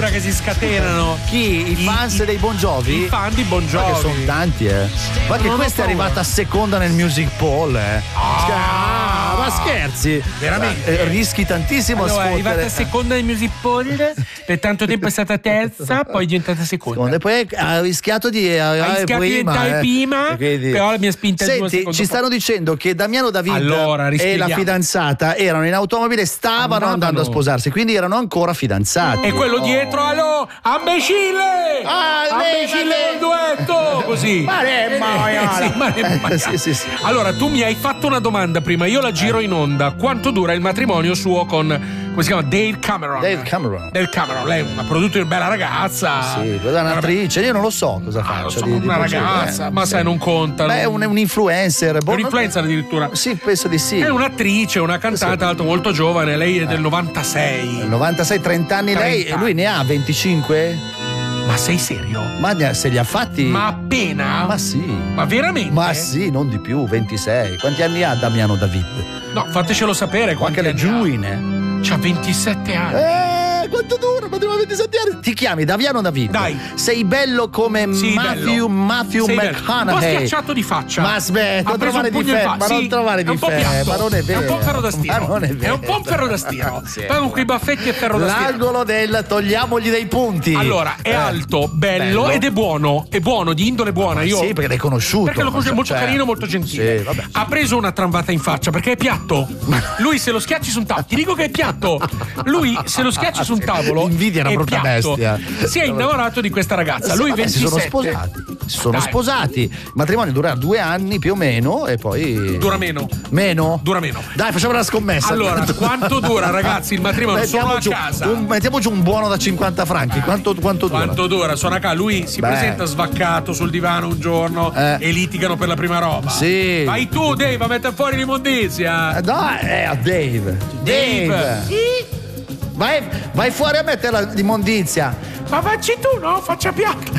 che si scatenano. Chi? I fans dei Bon Jovi? I fan di Bon Jovi. Ma che sono tanti, Ma che questa è arrivata seconda nel Music Poll, ma scherzi? Veramente? Rischi tantissimo allora, a è sfottere. arrivata seconda nel Music Poll, per tanto tempo è stata terza, poi è diventata seconda. E poi ha rischiato di diventare prima, però mi ha spinta il Senti, ci stanno dicendo che Damiano David e la fidanzata erano in automobile, stavano andando a sposarsi, quindi erano ancora fidanzati. E quello dietro, allo, imbecille! Imbecille il duetto! Così. Sì. Allora, tu mi hai fatto una domanda prima, io la giro in onda. Quanto dura il matrimonio suo con, come si chiama? Dave Cameron. Dave Cameron, lei è una produttrice, bella ragazza. Sì, quella è un'attrice, io non lo so cosa faccia. Una ragazza, ma sai, non conta. Beh, è un influencer. Un influencer addirittura. Sì, penso di sì. È un'attrice, una cantante, tra l'altro molto giovane, lei è del 96. 96, 30 anni 30. Lei, e lui ne ha 25? Ma sei serio? Ma se li ha fatti? Ma appena? Ma sì. Ma veramente? Ma sì, non di più, 26. Quanti anni ha Damiano David? No, fatecelo sapere. Anche le Giuine. C'ha 27 anni. Quanto dura? Ma 27 anni. Ti chiami Damiano David. Dai. Sei bello come Matthew McConaughey. Un po' schiacciato di faccia. Ma aspetta, non trovare difetto. Ma non trovare difetto. Ma non è vero. È un po' un ferro da stiro. Ma non è vero. È un po' un ferro da stiro. Poi con quei baffetti e ferro da stiro. L'angolo del togliamogli dei punti. Allora, è alto, bello ed è buono. È buono, di indole buona. Io... Sì, perché l'hai conosciuto. Perché lo conosco, è molto carino, molto gentile. Sì, vabbè. Ha preso una tramvata in faccia perché è piatto. Lui se lo schiacci su un tavolo, ti dico che è piatto. Lui se lo schiacci su un tavolo, l'invidia è una brutta bestia. Si è innamorato di questa ragazza. Lui 27. Si sono sposati. Il matrimonio dura 2 anni più o meno e poi dura meno. Dura meno. Dai, facciamo una scommessa. Allora, quanto dura, ragazzi, il matrimonio? Solo a casa. Mettiamo giù un buono da 50 franchi. Quanto dura? Quanto dura? Sono a casa. Lui si presenta svaccato sul divano un giorno e litigano per la prima roba. Sì. Vai tu, Dave, a mettere fuori l'immondizia. A Dave. Sì. Vai fuori a mettere l'immondizia. Ma facci tu, no? Faccia piatto.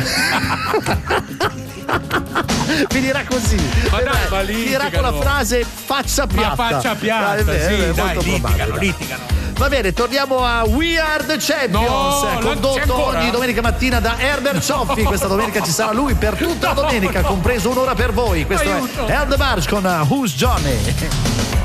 Finirà così. Ma dai, ma finirà con la frase faccia piatta. Ma faccia piatta, sì, dai, litigano. Va bene, torniamo a We Are the Champions, condotto ogni domenica mattina da Herbert Cioffi. Questa domenica ci sarà lui per tutta la domenica, compreso un'ora per voi. Questo è Held the Barge con Who's Johnny.